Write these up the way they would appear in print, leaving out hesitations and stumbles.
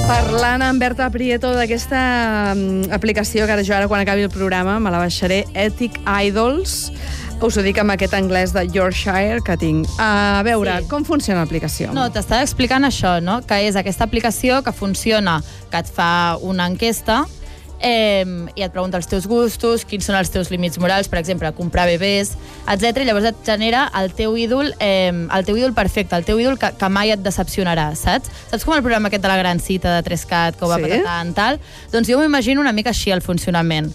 Parlant amb Berta Prieto d'aquesta aplicació que jo ara, quan acabi el programa, me la baixaré, Ethic Idols. Us ho dic amb aquest anglès de Yorkshire que tinc. A veure, Sí. com funciona l'aplicació? No, t'estava explicant això, no? Que és aquesta aplicació que funciona, que et fa una enquesta i et pregunta els teus gustos, quins són els teus límits morals, per exemple, comprar bebès, etc. I llavors et genera el teu ídol perfecte, el teu ídol que mai et decepcionarà, saps? Saps com el programa aquest de la gran cita de 3CAT, que ho va Sí? patant, tal? Doncs jo m'imagino una mica així el funcionament.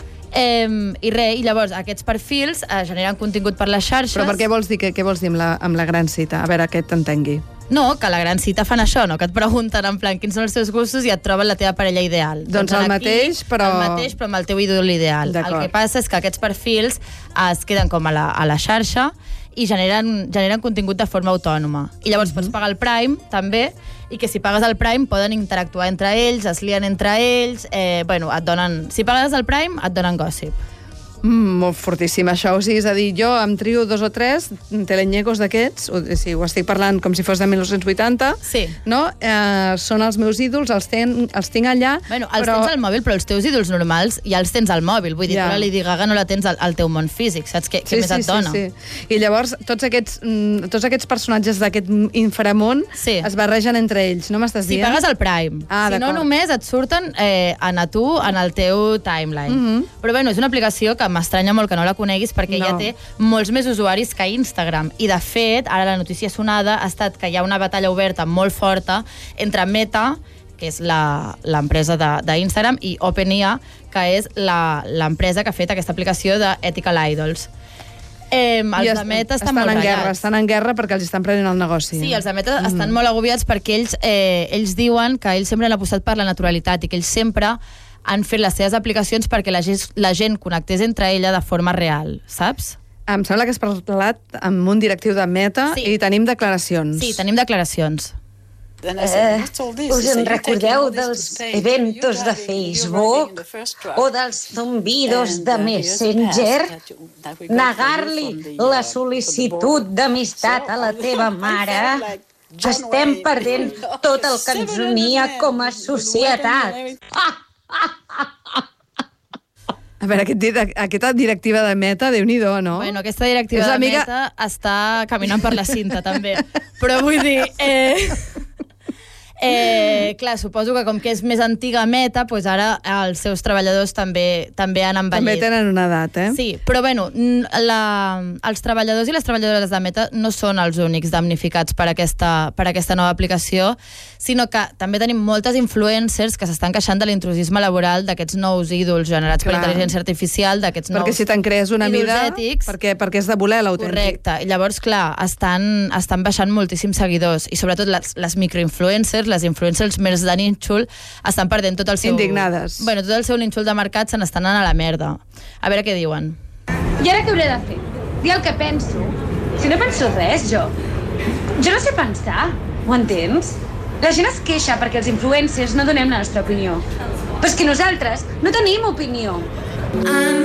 I llavors aquests perfils generen contingut per les xarxes. Però per què vols dir, què vols dir amb la gran cita? A veure, que t'entengui. No, que a la gran cita fan això, no? Que et pregunten en plan quins són els teus gustos i et troben la teva parella ideal. Doncs el mateix, però... El mateix, però amb el teu ídol ideal. El que passa és que aquests perfils es queden com a la xarxa i generen contingut de forma autònoma. I llavors pots pagar el Prime, també, i que si pagues el Prime poden interactuar entre ells, es lien entre ells, et donen... Si pagues el Prime, et donen gossip. Molt fortíssim, això. O sigui, és a dir, jo em trio 2 o 3 telenyecos d'aquests, ho estic parlant com si fos de 1980, Sí. no? Són els meus ídols, els tinc allà... Bueno, els tens al mòbil, però els teus ídols normals ja els tens al mòbil. Vull dir, Ja. tu la Lady Gaga no la tens al teu món físic, saps? Què més et dona? Sí. I llavors tots aquests personatges d'aquest inframón Sí. es barregen entre ells, no m'estàs Si dient? pagues el Prime. Si no, d'acord. només et surten a tu en el teu timeline. Però bueno, és una aplicació que m'estranya molt que no la coneguis perquè ja té molts més usuaris que Instagram. I de fet, ara la notícia sonada ha estat que hi ha una batalla oberta molt forta entre Meta, que és l'empresa d'Instagram, i OpenAI, que és l'empresa que ha fet aquesta aplicació d'Ethical Idols. Els de Meta estan molt ratllats. Estan en guerra perquè els estan prenent el negoci. Sí, els de Meta estan molt agobiats perquè ells diuen que ells sempre han apostat per la naturalitat i que ells sempre han fet les seves aplicacions perquè la gent connectés entre ella de forma real, saps? Em sembla que has parlat amb un directiu de Meta i tenim declaracions. Sí, tenim declaracions. Us en recordeu dels eventos de Facebook o dels zumbidos de Messenger? Negar-li la sol·licitud d'amistat a la teva mare? Estem perdent tot el que ens unia com a societat. A veure, aquesta directiva de Meta, Déu-n'hi-do, no? Bueno, aquesta directiva de Meta està caminant per la cinta, també. Però vull dir... clar, suposo que com que és més antiga Meta, doncs ara els seus treballadors també han envellit. També tenen una edat, eh? Sí, però bueno, els treballadors i les treballadores de Meta no són els únics damnificats per aquesta nova aplicació, sinó que també tenim moltes influencers que s'estan queixant de l'intrusisme laboral d'aquests nous ídols generats per intel·ligència artificial, d'aquests nous Perquè si te'n crees una mida, ètics, perquè és de voler l'autèntic. Correcte. I llavors, clar, estan baixant moltíssims seguidors i sobretot les microinfluencers, les influencers més de nínxol, estan perdent tot el seu... Indignades. Bueno, tot el seu nínxol de mercat se n'estan anant a la merda. A veure què diuen. I ara què hauré de fer? Dir el que penso? Si no penso res, jo. Jo no sé pensar, ho entens? La gent es queixa perquè els influencers no donem la nostra opinió. Però és que nosaltres no tenim opinió.